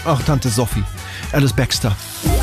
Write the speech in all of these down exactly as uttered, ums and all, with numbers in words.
Ach, Tante Sophie. Alice Baxter.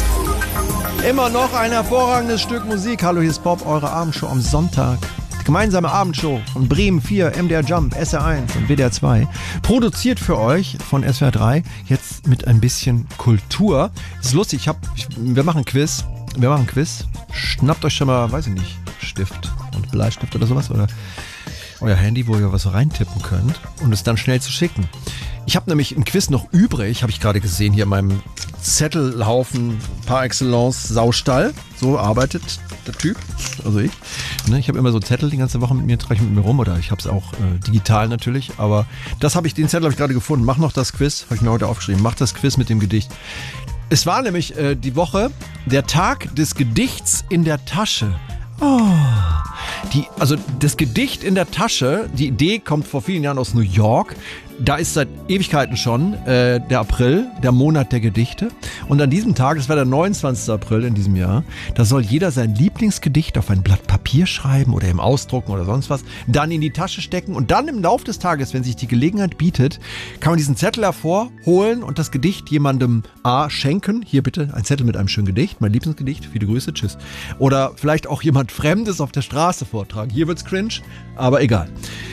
Immer noch ein hervorragendes Stück Musik. Hallo, hier ist Bob, eure Abendshow am Sonntag. Die gemeinsame Abendshow von Bremen vier, M D R Jump, S R eins und W D R zwei. Produziert für euch von S W R drei. Jetzt mit ein bisschen Kultur. Das ist lustig, ich hab, ich, wir machen Quiz. Wir machen Quiz. Schnappt euch schon mal, weiß ich nicht, Stift und Bleistift oder sowas. Oder euer Handy, wo ihr was reintippen könnt und es dann schnell zu schicken. Ich habe nämlich ein Quiz noch übrig, habe ich gerade gesehen, hier in meinem Zettelhaufen par excellence Saustall. So arbeitet der Typ, also ich. Ne, ich habe immer so Zettel die ganze Woche mit mir, trage ich mit mir rum, oder ich habe es auch äh, digital natürlich, aber das habe ich, den Zettel habe ich gerade gefunden. Mach noch das Quiz, habe ich mir heute aufgeschrieben. Mach das Quiz mit dem Gedicht. Es war nämlich äh, die Woche der Tag des Gedichts in der Tasche. Oh. Die, also das Gedicht in der Tasche, die Idee kommt vor vielen Jahren aus New York. Da ist seit Ewigkeiten schon äh, der April, der Monat der Gedichte. Und an diesem Tag, das war der neunundzwanzigste April in diesem Jahr, da soll jeder sein Lieblingsgedicht auf ein Blatt Papier schreiben oder im Ausdrucken oder sonst was, dann in die Tasche stecken und dann im Laufe des Tages, wenn sich die Gelegenheit bietet, kann man diesen Zettel hervorholen und das Gedicht jemandem A schenken. Hier bitte ein Zettel mit einem schönen Gedicht, mein Lieblingsgedicht, viele Grüße, tschüss. Oder vielleicht auch jemand Fremdes auf der Straße vortragen. Hier wird's cringe, aber egal.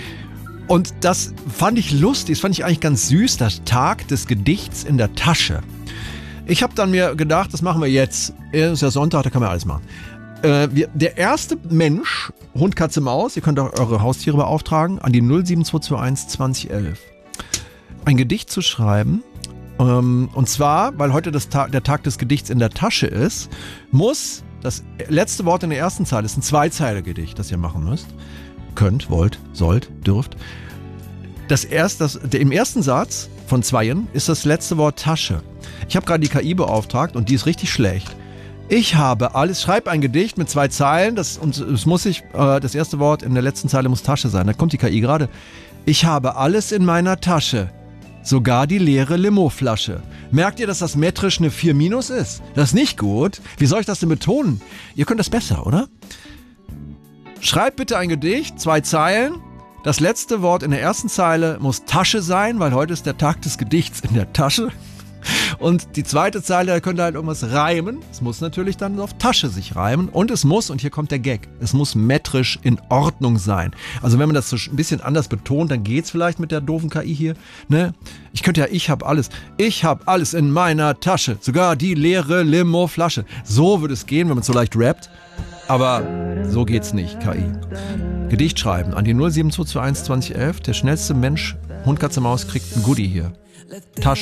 Und das fand ich lustig, das fand ich eigentlich ganz süß, der Tag des Gedichts in der Tasche. Ich habe dann mir gedacht, das machen wir jetzt. Es ist ja Sonntag, da kann man alles machen. Äh, wir, der erste Mensch, Hund, Katze, Maus, ihr könnt auch eure Haustiere beauftragen, an die null sieben zwei zwei eins zwanzig elf. Ein Gedicht zu schreiben. Ähm, und zwar, weil heute das Ta- der Tag des Gedichts in der Tasche ist, muss das letzte Wort in der ersten Zeile, ist ein Zweizeiler-Gedicht, das ihr machen müsst. Könnt, wollt, sollt, dürft. Das erst, das, der, im ersten Satz von zweien ist das letzte Wort Tasche. Ich habe gerade die K I beauftragt und die ist richtig schlecht. Ich habe alles, schreib ein Gedicht mit zwei Zeilen, das, und es muss sich, äh, das erste Wort in der letzten Zeile muss Tasche sein. Da kommt die K I gerade. Ich habe alles in meiner Tasche, sogar die leere Limoflasche. Merkt ihr, dass das metrisch eine vier minus ist? Das ist nicht gut. Wie soll ich das denn betonen? Ihr könnt das besser, oder? Schreibt bitte ein Gedicht, zwei Zeilen. Das letzte Wort in der ersten Zeile muss Tasche sein, weil heute ist der Tag des Gedichts in der Tasche. Und die zweite Zeile, da könnt ihr halt irgendwas reimen. Es muss natürlich dann auf Tasche sich reimen. Und es muss, und hier kommt der Gag, es muss metrisch in Ordnung sein. Also wenn man das so ein bisschen anders betont, dann geht's vielleicht mit der doofen K I hier. Ne? Ich könnte ja, ich hab alles. Ich hab alles in meiner Tasche. Sogar die leere Limo-Flasche. So würde es gehen, wenn man so leicht rappt. Aber so geht's nicht, K I. Gedicht schreiben an die null sieben zwei zwei eins zwanzig elf. Der schnellste Mensch, Hund, Katze, Maus, kriegt ein Goodie hier. Tasche.